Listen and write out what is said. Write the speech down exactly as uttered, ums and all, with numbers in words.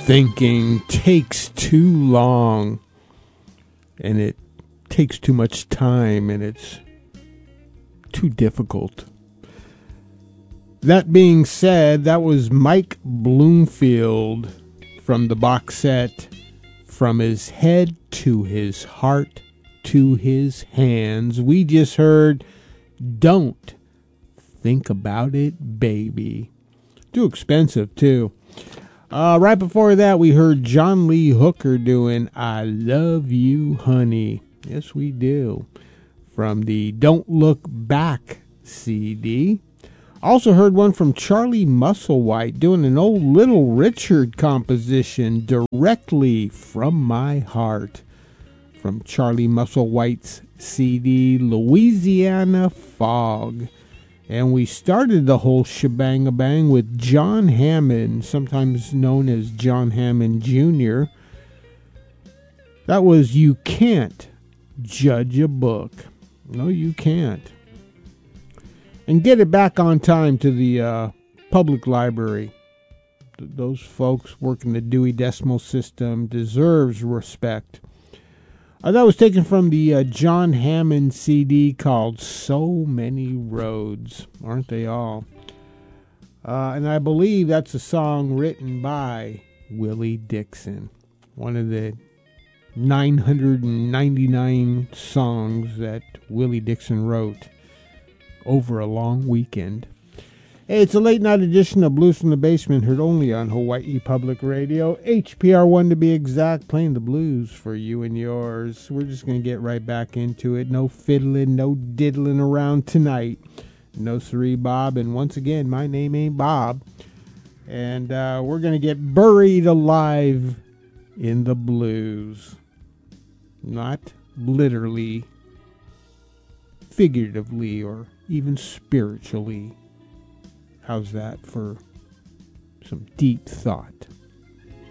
thinking takes too long, and it takes too much time, and it's too difficult. That being said, that was Mike Bloomfield from the box set From His Head to His Heart to His Hands. We just heard Don't Think About It, Baby. Too expensive, too. Uh, right before that, we heard John Lee Hooker doing I Love You, Honey. Yes, we do. From the Don't Look Back C D. Also heard one from Charlie Musselwhite doing an old Little Richard composition, Directly From My Heart. From Charlie Musselwhite's C D, Louisiana Fog. And we started the whole shebang-a-bang with John Hammond, sometimes known as John Hammond Junior That was You Can't Judge a Book. No, you can't. And get it back on time to the uh, public library. Th- those folks working the Dewey Decimal System deserves respect. Uh, that was taken from the uh, John Hammond C D called So Many Roads. Aren't they all? Uh, and I believe that's a song written by Willie Dixon. One of the nine hundred ninety-nine songs that Willie Dixon wrote over a long weekend. Hey, it's a late night edition of Blues from the Basement, heard only on Hawaii Public Radio. H P R one to be exact, playing the blues for you and yours. We're just going to get right back into it. No fiddling, no diddling around tonight. No siree, Bob. And once again, my name ain't Bob. And uh, we're going to get buried alive in the blues. Not literally, figuratively, or even spiritually. How's that for some deep thought?